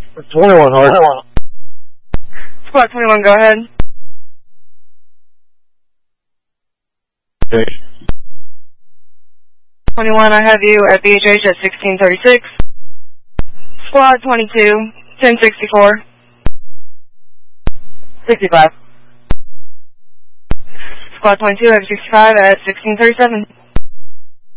21, hard. Squad 21, go ahead. Okay. 21, I have you at BHH at 1636. Squad 22, 1064. 65. Squad 22, I have 65 at 1637.